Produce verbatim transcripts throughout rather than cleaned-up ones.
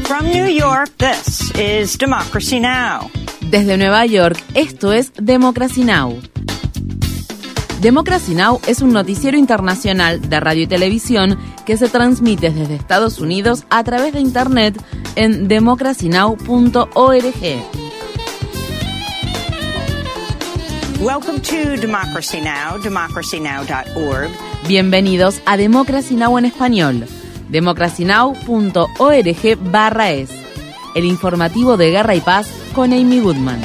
From New York, this is Democracy Now! Desde Nueva York, esto es Democracy Now! Democracy Now! Es un noticiero internacional de radio y televisión que se transmite desde Estados Unidos a través de Internet en democracy now punto org. Welcome to Democracy Now!, democracy now dot org. Bienvenidos a Democracy Now! En español, democracy now punto org barra es, el informativo de Guerra y Paz con Amy Goodman.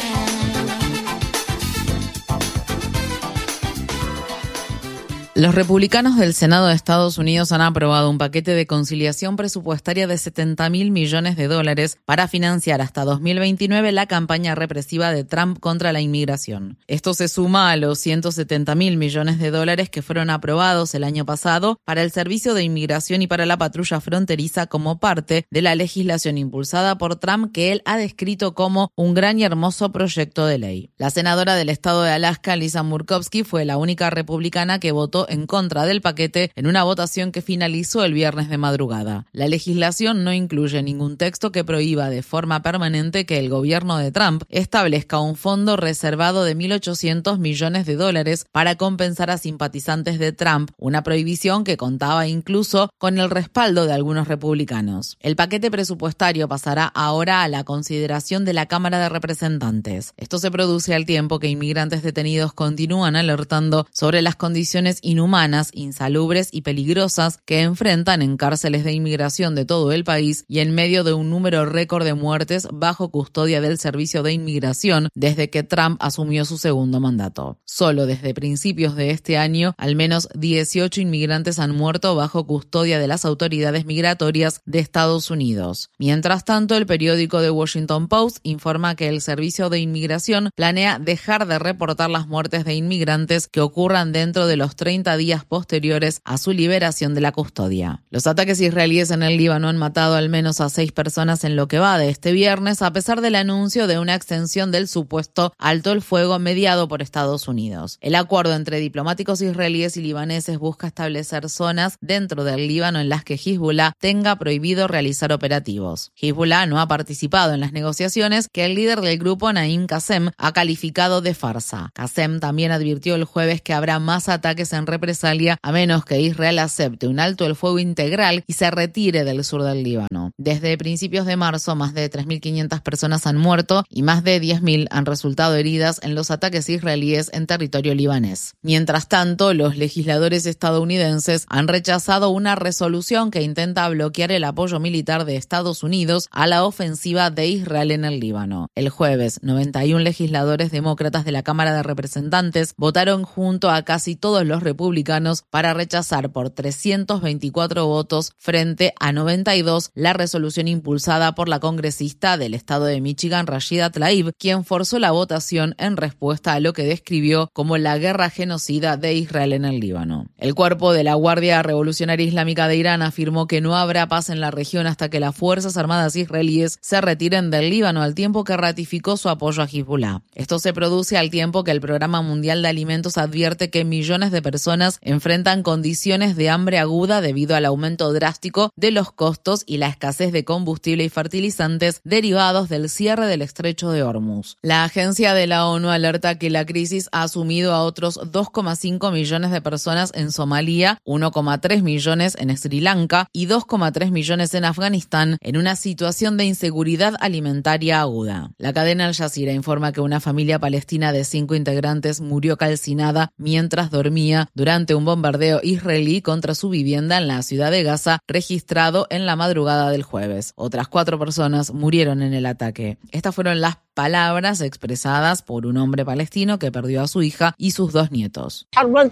Los republicanos del Senado de Estados Unidos han aprobado un paquete de conciliación presupuestaria de setenta mil millones de dólares para financiar hasta dos mil veintinueve la campaña represiva de Trump contra la inmigración. Esto se suma a los ciento setenta mil millones de dólares que fueron aprobados el año pasado para el Servicio de Inmigración y para la patrulla fronteriza como parte de la legislación impulsada por Trump que él ha descrito como un gran y hermoso proyecto de ley. La senadora del estado de Alaska, Lisa Murkowski, fue la única republicana que votó en contra del paquete en una votación que finalizó el viernes de madrugada. La legislación no incluye ningún texto que prohíba de forma permanente que el gobierno de Trump establezca un fondo reservado de mil ochocientos millones de dólares para compensar a simpatizantes de Trump, una prohibición que contaba incluso con el respaldo de algunos republicanos. El paquete presupuestario pasará ahora a la consideración de la Cámara de Representantes. Esto se produce al tiempo que inmigrantes detenidos continúan alertando sobre las condiciones inhumanas, insalubres y peligrosas que enfrentan en cárceles de inmigración de todo el país y en medio de un número récord de muertes bajo custodia del Servicio de Inmigración desde que Trump asumió su segundo mandato. Solo desde principios de este año, al menos dieciocho inmigrantes han muerto bajo custodia de las autoridades migratorias de Estados Unidos. Mientras tanto, el periódico The Washington Post informa que el Servicio de Inmigración planea dejar de reportar las muertes de inmigrantes que ocurran dentro de los treinta días posteriores a su liberación de la custodia. Los ataques israelíes en el Líbano han matado al menos a seis personas en lo que va de este viernes, a pesar del anuncio de una extensión del supuesto alto el fuego mediado por Estados Unidos. El acuerdo entre diplomáticos israelíes y libaneses busca establecer zonas dentro del Líbano en las que Hezbollah tenga prohibido realizar operativos. Hezbollah no ha participado en las negociaciones que el líder del grupo, Naim Qassem, ha calificado de farsa. Qassem también advirtió el jueves que habrá más ataques en represalia a menos que Israel acepte un alto el fuego integral y se retire del sur del Líbano. Desde principios de marzo, más de tres mil quinientas personas han muerto y más de diez mil han resultado heridas en los ataques israelíes en territorio libanés. Mientras tanto, los legisladores estadounidenses han rechazado una resolución que intenta bloquear el apoyo militar de Estados Unidos a la ofensiva de Israel en el Líbano. El jueves, noventa y uno legisladores demócratas de la Cámara de Representantes votaron junto a casi todos los republicanos para rechazar por trescientos veinticuatro votos frente a noventa y dos la resolución impulsada por la congresista del estado de Michigan, Rashida Tlaib, quien forzó la votación en respuesta a lo que describió como la guerra genocida de Israel en el Líbano. El cuerpo de la Guardia Revolucionaria Islámica de Irán afirmó que no habrá paz en la región hasta que las fuerzas armadas israelíes se retiren del Líbano, al tiempo que ratificó su apoyo a Hezbollah. Esto se produce al tiempo que el Programa Mundial de Alimentos advierte que millones de personas enfrentan condiciones de hambre aguda debido al aumento drástico de los costos y la escasez de combustible y fertilizantes derivados del cierre del estrecho de Hormuz. La agencia de la ONU alerta que la crisis ha sumido a otros dos coma cinco millones de personas en Somalia, uno coma tres millones en Sri Lanka y dos coma tres millones en Afganistán en una situación de inseguridad alimentaria aguda. La cadena Al Jazeera informa que una familia palestina de cinco integrantes murió calcinada mientras dormía durante un bombardeo israelí contra su vivienda en la ciudad de Gaza, registrado en la madrugada del jueves. Otras cuatro personas murieron en el ataque. Estas fueron las palabras expresadas por un hombre palestino que perdió a su hija y sus dos nietos.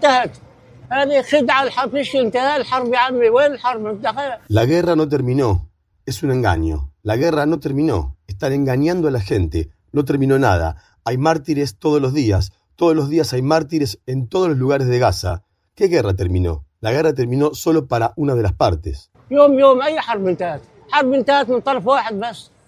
La guerra no terminó. Es un engaño. La guerra no terminó. Están engañando a la gente. No terminó nada. Hay mártires todos los días. Todos los días hay mártires en todos los lugares de Gaza. ¿Qué guerra terminó? La guerra terminó solo para una de las partes.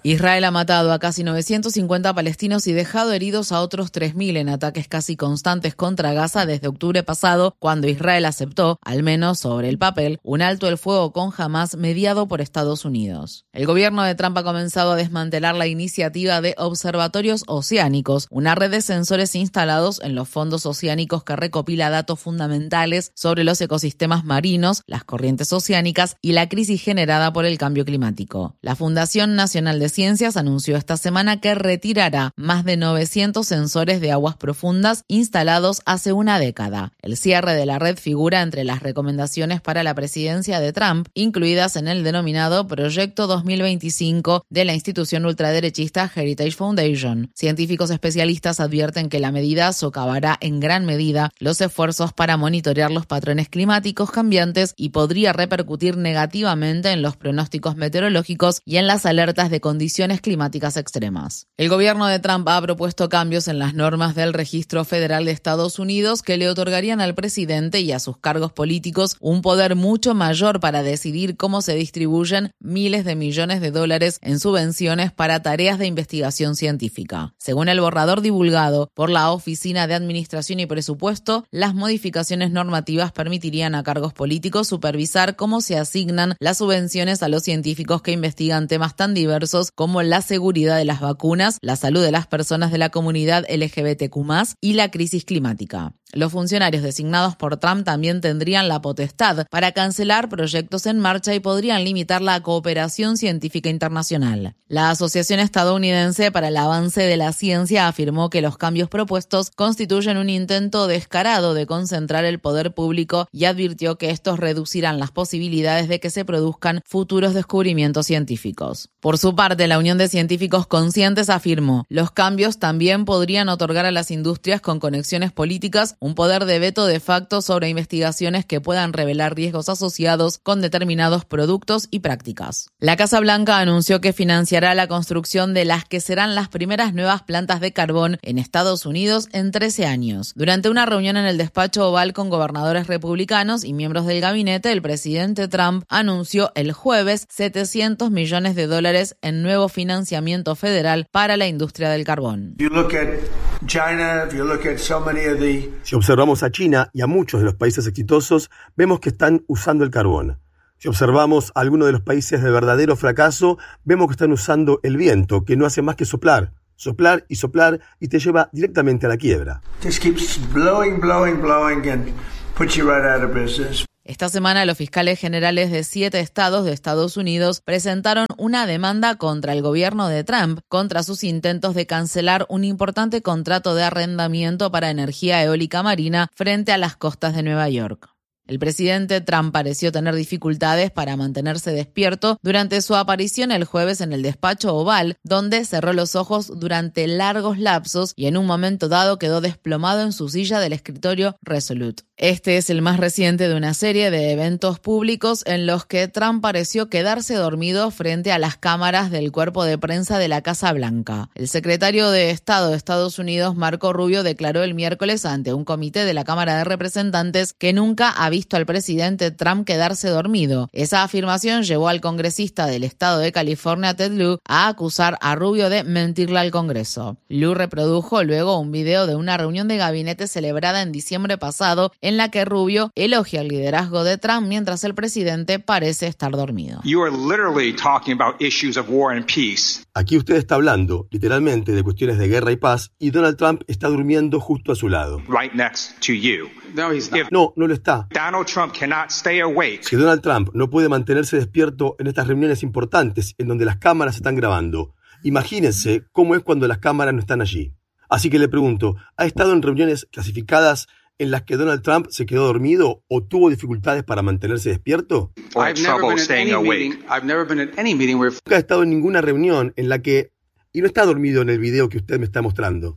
Israel ha matado a casi novecientos cincuenta palestinos y dejado heridos a otros tres mil en ataques casi constantes contra Gaza desde octubre pasado, cuando Israel aceptó, al menos sobre el papel, un alto el fuego con Hamás mediado por Estados Unidos. El gobierno de Trump ha comenzado a desmantelar la iniciativa de observatorios oceánicos, una red de sensores instalados en los fondos oceánicos que recopila datos fundamentales sobre los ecosistemas marinos, las corrientes oceánicas y la crisis generada por el cambio climático. La Fundación Nacional de Ciencias anunció esta semana que retirará más de novecientos sensores de aguas profundas instalados hace una década. El cierre de la red figura entre las recomendaciones para la presidencia de Trump, incluidas en el denominado Proyecto dos mil veinticinco de la institución ultraderechista Heritage Foundation. Científicos especialistas advierten que la medida socavará en gran medida los esfuerzos para monitorear los patrones climáticos cambiantes y podría repercutir negativamente en los pronósticos meteorológicos y en las alertas de condiciones condiciones climáticas extremas. El gobierno de Trump ha propuesto cambios en las normas del Registro Federal de Estados Unidos que le otorgarían al presidente y a sus cargos políticos un poder mucho mayor para decidir cómo se distribuyen miles de millones de dólares en subvenciones para tareas de investigación científica. Según el borrador divulgado por la Oficina de Administración y Presupuesto, las modificaciones normativas permitirían a cargos políticos supervisar cómo se asignan las subvenciones a los científicos que investigan temas tan diversos como la seguridad de las vacunas, la salud de las personas de la comunidad L G B T Q más, y la crisis climática. Los funcionarios designados por Trump también tendrían la potestad para cancelar proyectos en marcha y podrían limitar la cooperación científica internacional. La Asociación Estadounidense para el Avance de la Ciencia afirmó que los cambios propuestos constituyen un intento descarado de concentrar el poder público y advirtió que estos reducirán las posibilidades de que se produzcan futuros descubrimientos científicos. Por su parte, la Unión de Científicos Conscientes afirmó: los cambios también podrían otorgar a las industrias con conexiones políticas un poder de veto de facto sobre investigaciones que puedan revelar riesgos asociados con determinados productos y prácticas. La Casa Blanca anunció que financiará la construcción de las que serán las primeras nuevas plantas de carbón en Estados Unidos en trece años. Durante una reunión en el despacho Oval con gobernadores republicanos y miembros del gabinete, el presidente Trump anunció el jueves setecientos millones de dólares en nuevo financiamiento federal para la industria del carbón. Si observamos a China y a muchos de los países exitosos, vemos que están usando el carbón. Si observamos a algunos de los países de verdadero fracaso, vemos que están usando el viento, que no hace más que soplar, soplar y soplar, y te lleva directamente a la quiebra. Just keeps blowing, blowing, blowing and puts you right out of business. Esta semana, los fiscales generales de siete estados de Estados Unidos presentaron una demanda contra el gobierno de Trump contra sus intentos de cancelar un importante contrato de arrendamiento para energía eólica marina frente a las costas de Nueva York. El presidente Trump pareció tener dificultades para mantenerse despierto durante su aparición el jueves en el despacho Oval, donde cerró los ojos durante largos lapsos y en un momento dado quedó desplomado en su silla del escritorio Resolute. Este es el más reciente de una serie de eventos públicos en los que Trump pareció quedarse dormido frente a las cámaras del cuerpo de prensa de la Casa Blanca. El secretario de Estado de Estados Unidos, Marco Rubio, declaró el miércoles ante un comité de la Cámara de Representantes que nunca había visto al presidente Trump quedarse dormido. Esa afirmación llevó al congresista del estado de California, Ted Lieu, a acusar a Rubio de mentirle al Congreso. Lieu reprodujo luego un video de una reunión de gabinete celebrada en diciembre pasado en la que Rubio elogia el liderazgo de Trump mientras el presidente parece estar dormido. You are literally talking about issues of war and peace. Aquí usted está hablando, literalmente, de cuestiones de guerra y paz, y Donald Trump está durmiendo justo a su lado. Right next to you. No, he's not. No, no lo está. Donald Trump cannot stay awake. Si Donald Trump no puede mantenerse despierto en estas reuniones importantes en donde las cámaras están grabando, imagínense cómo es cuando las cámaras no están allí. Así que le pregunto, ¿ha estado en reuniones clasificadas en las que Donald Trump se quedó dormido o tuvo dificultades para mantenerse despierto? I've never been at any meeting. I've never been at any meeting where... Nunca ha estado en ninguna reunión en la que y no está dormido en el video que usted me está mostrando.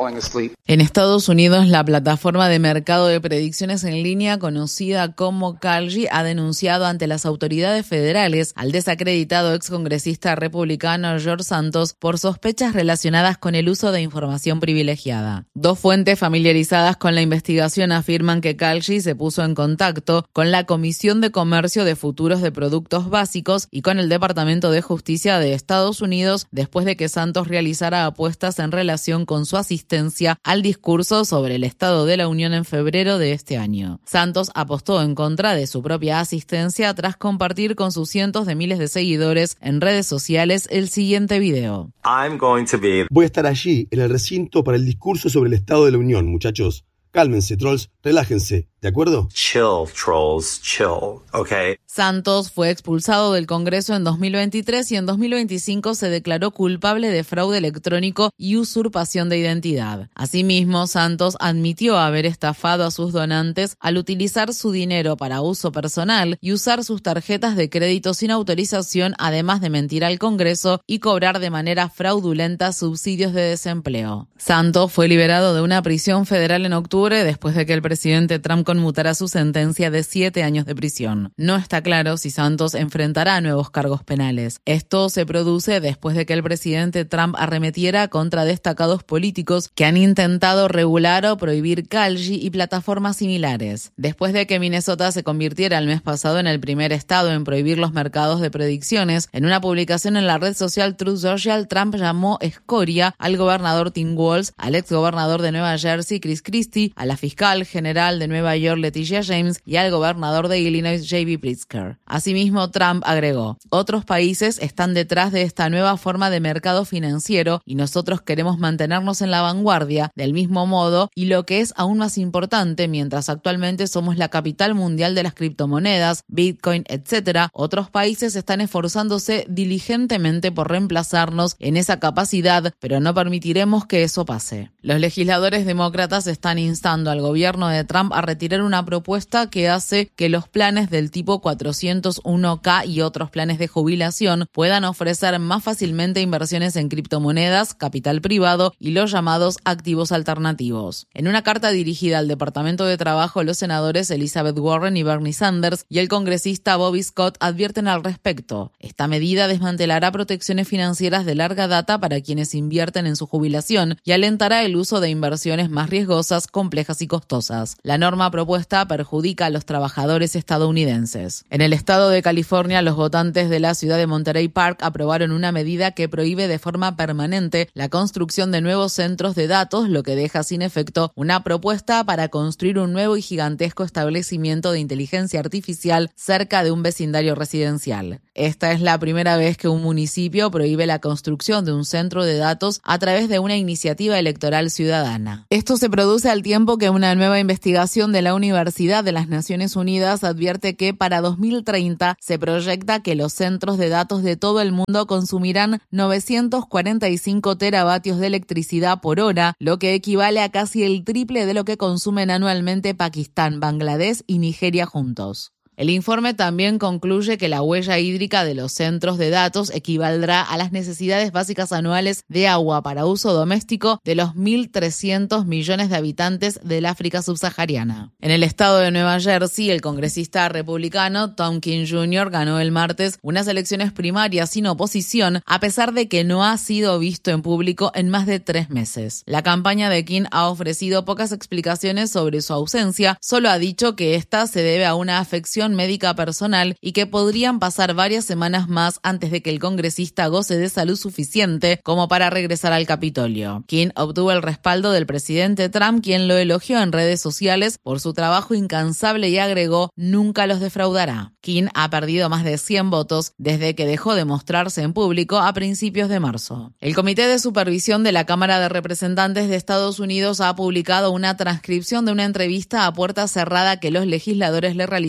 En Estados Unidos, la plataforma de mercado de predicciones en línea conocida como Kalshi ha denunciado ante las autoridades federales al desacreditado excongresista republicano George Santos por sospechas relacionadas con el uso de información privilegiada. Dos fuentes familiarizadas con la investigación afirman que Kalshi se puso en contacto con la Comisión de Comercio de Futuros de Productos Básicos y con el Departamento de Justicia de Estados Unidos después de que Santos realizara apuestas en relación con su asistencia al discurso sobre el Estado de la Unión en febrero de este año. Santos apostó en contra de su propia asistencia tras compartir con sus cientos de miles de seguidores en redes sociales el siguiente video. I'm going to be... Voy a estar allí, en el recinto, para el discurso sobre el Estado de la Unión, muchachos. Cálmense, trolls, relájense, ¿de acuerdo? Chill, trolls, chill, okay. Santos fue expulsado del Congreso en dos mil veintitrés y en dos mil veinticinco se declaró culpable de fraude electrónico y usurpación de identidad. Asimismo, Santos admitió haber estafado a sus donantes al utilizar su dinero para uso personal y usar sus tarjetas de crédito sin autorización, además de mentir al Congreso y cobrar de manera fraudulenta subsidios de desempleo. Santos fue liberado de una prisión federal en octubre después de que el presidente Trump conmutara su sentencia de siete años de prisión. No está claro si Santos enfrentará nuevos cargos penales. Esto se produce después de que el presidente Trump arremetiera contra destacados políticos que han intentado regular o prohibir Kalshi y plataformas similares. Después de que Minnesota se convirtiera el mes pasado en el primer estado en prohibir los mercados de predicciones, en una publicación en la red social Truth Social, Trump llamó escoria al gobernador Tim Walz, al exgobernador de Nueva Jersey Chris Christie, a la fiscal general de Nueva York Letitia James y al gobernador de Illinois J B Pritzker. Asimismo, Trump agregó: otros países están detrás de esta nueva forma de mercado financiero y nosotros queremos mantenernos en la vanguardia del mismo modo, y lo que es aún más importante, mientras actualmente somos la capital mundial de las criptomonedas, Bitcoin, etcétera, otros países están esforzándose diligentemente por reemplazarnos en esa capacidad, pero no permitiremos que eso pase. Los legisladores demócratas están instando al gobierno de Trump a retirar una propuesta que hace que los planes del tipo cuatrocientos uno K y otros planes de jubilación puedan ofrecer más fácilmente inversiones en criptomonedas, capital privado y los llamados activos alternativos. En una carta dirigida al Departamento de Trabajo, los senadores Elizabeth Warren y Bernie Sanders y el congresista Bobby Scott advierten al respecto. Esta medida desmantelará protecciones financieras de larga data para quienes invierten en su jubilación y alentará el uso de inversiones más riesgosas, complejas y costosas. La norma propuesta perjudica a los trabajadores estadounidenses. En el estado de California, los votantes de la ciudad de Monterey Park aprobaron una medida que prohíbe de forma permanente la construcción de nuevos centros de datos, lo que deja sin efecto una propuesta para construir un nuevo y gigantesco establecimiento de inteligencia artificial cerca de un vecindario residencial. Esta es la primera vez que un municipio prohíbe la construcción de un centro de datos a través de una iniciativa electoral ciudadana. Esto se produce al tiempo que una nueva investigación de la Universidad de las Naciones Unidas advierte que para dos mil treinta se proyecta que los centros de datos de todo el mundo consumirán novecientos cuarenta y cinco teravatios de electricidad por hora, lo que equivale a casi el triple de lo que consumen anualmente Pakistán, Bangladesh y Nigeria juntos. El informe también concluye que la huella hídrica de los centros de datos equivaldrá a las necesidades básicas anuales de agua para uso doméstico de los mil trescientos millones de habitantes del África subsahariana. En el estado de Nueva Jersey, el congresista republicano Tom King junior ganó el martes unas elecciones primarias sin oposición, a pesar de que no ha sido visto en público en más de tres meses. La campaña de King ha ofrecido pocas explicaciones sobre su ausencia, solo ha dicho que esta se debe a una afección médica personal y que podrían pasar varias semanas más antes de que el congresista goce de salud suficiente como para regresar al Capitolio. King obtuvo el respaldo del presidente Trump, quien lo elogió en redes sociales por su trabajo incansable y agregó: nunca los defraudará. King ha perdido más de cien votos desde que dejó de mostrarse en público a principios de marzo. El Comité de Supervisión de la Cámara de Representantes de Estados Unidos ha publicado una transcripción de una entrevista a puerta cerrada que los legisladores le realizaron en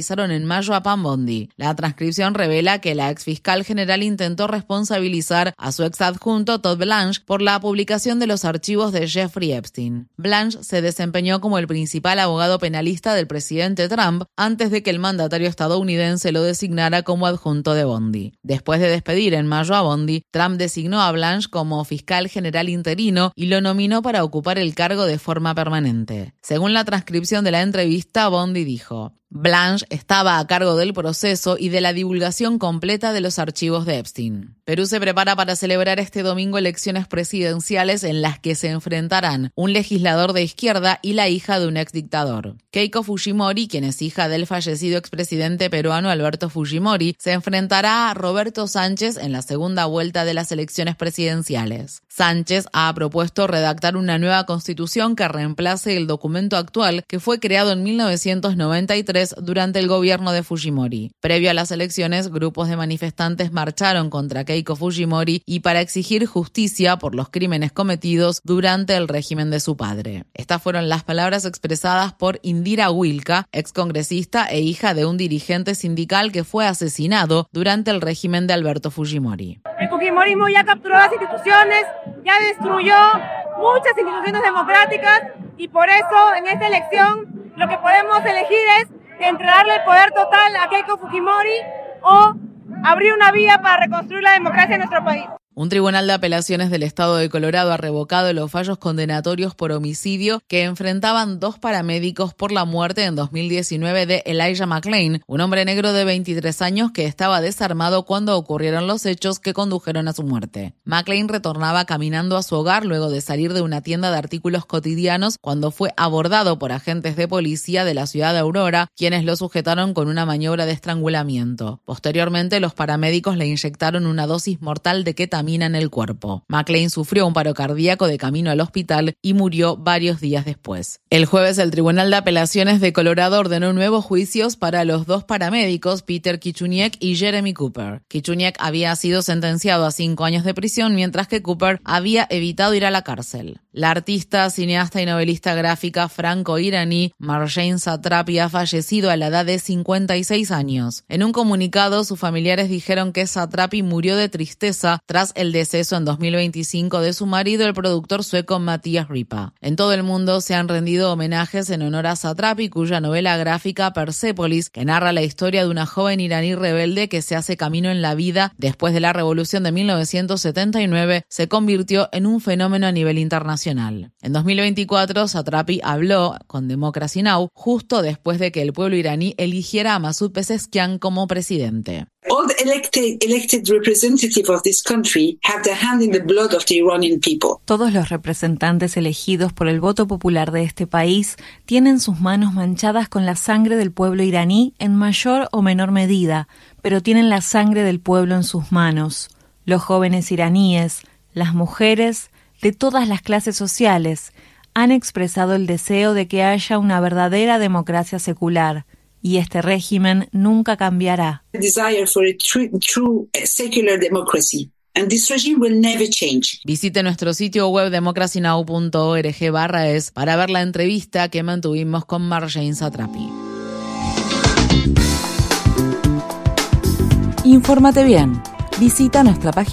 en mayo a Pam Bondi. La transcripción revela que la exfiscal general intentó responsabilizar a su exadjunto Todd Blanche por la publicación de los archivos de Jeffrey Epstein. Blanche se desempeñó como el principal abogado penalista del presidente Trump antes de que el mandatario estadounidense lo designara como adjunto de Bondi. Después de despedir en mayo a Bondi, Trump designó a Blanche como fiscal general interino y lo nominó para ocupar el cargo de forma permanente. Según la transcripción de la entrevista, Bondi dijo: Blanche estaba a cargo del proceso y de la divulgación completa de los archivos de Epstein. Perú se prepara para celebrar este domingo elecciones presidenciales en las que se enfrentarán un legislador de izquierda y la hija de un exdictador. Keiko Fujimori, quien es hija del fallecido expresidente peruano Alberto Fujimori, se enfrentará a Roberto Sánchez en la segunda vuelta de las elecciones presidenciales. Sánchez ha propuesto redactar una nueva constitución que reemplace el documento actual que fue creado en mil novecientos noventa y tres durante el gobierno de Fujimori. Previo a las elecciones, grupos de manifestantes marcharon contra Keiko Fujimori y para exigir justicia por los crímenes cometidos durante el régimen de su padre. Estas fueron las palabras expresadas por Indira Wilka, excongresista e hija de un dirigente sindical que fue asesinado durante el régimen de Alberto Fujimori. El Fujimorismo ya capturó las instituciones, ya destruyó muchas instituciones democráticas y por eso en esta elección lo que podemos elegir es entregarle el poder total a Keiko Fujimori o abrir una vía para reconstruir la democracia en nuestro país. Un tribunal de apelaciones del estado de Colorado ha revocado los fallos condenatorios por homicidio que enfrentaban dos paramédicos por la muerte en dos mil diecinueve de Elijah McClain, un hombre negro de veintitrés años que estaba desarmado cuando ocurrieron los hechos que condujeron a su muerte. McClain retornaba caminando a su hogar luego de salir de una tienda de artículos cotidianos cuando fue abordado por agentes de policía de la ciudad de Aurora, quienes lo sujetaron con una maniobra de estrangulamiento. Posteriormente, los paramédicos le inyectaron una dosis mortal de ketamina en el cuerpo. McClain sufrió un paro cardíaco de camino al hospital y murió varios días después. El jueves, el Tribunal de Apelaciones de Colorado ordenó nuevos juicios para los dos paramédicos, Peter Kichuniek y Jeremy Cooper. Kichuniek había sido sentenciado a cinco años de prisión, mientras que Cooper había evitado ir a la cárcel. La artista, cineasta y novelista gráfica franco-iraní Marjane Satrapi ha fallecido a la edad de cincuenta y seis años. En un comunicado, sus familiares dijeron que Satrapi murió de tristeza tras el deceso en dos mil veinticinco de su marido, el productor sueco Matías Ripa. En todo el mundo se han rendido homenajes en honor a Satrapi, cuya novela gráfica Persepolis, que narra la historia de una joven iraní rebelde que se hace camino en la vida después de la revolución de mil novecientos setenta y nueve, se convirtió en un fenómeno a nivel internacional. En dos mil veinticuatro, Satrapi habló con Democracy Now! Justo después de que el pueblo iraní eligiera a Masoud Pezeshkian como presidente. All the elected, elected representatives of this country have their hand in the blood of the Iranian people. Todos los representantes elegidos por el voto popular de este país tienen sus manos manchadas con la sangre del pueblo iraní en mayor o menor medida, pero tienen la sangre del pueblo en sus manos. Los jóvenes iraníes, las mujeres, de todas las clases sociales, han expresado el deseo de que haya una verdadera democracia secular. Y este régimen nunca cambiará. Desire for a true, true secular democracy. And this regime will never change. Visite nuestro sitio web democracy now punto org barra es para ver la entrevista que mantuvimos con Marjane Satrapi. Infórmate bien. Visita nuestra página